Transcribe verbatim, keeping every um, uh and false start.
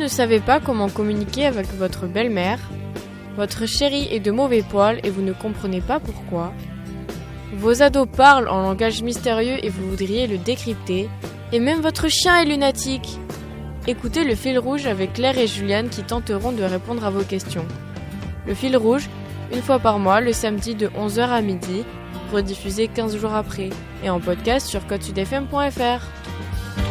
ne savez pas comment communiquer avec votre belle-mère? Votre chéri est de mauvais poil et vous ne comprenez pas pourquoi? Vos ados parlent en langage mystérieux et vous voudriez le décrypter? Et même votre chien est lunatique? Écoutez le fil rouge avec Claire et Juliane qui tenteront de répondre à vos questions. Le fil rouge, une fois par mois, le samedi de onze heures à midi, rediffusé quinze jours après, et en podcast sur code sud f m point f r.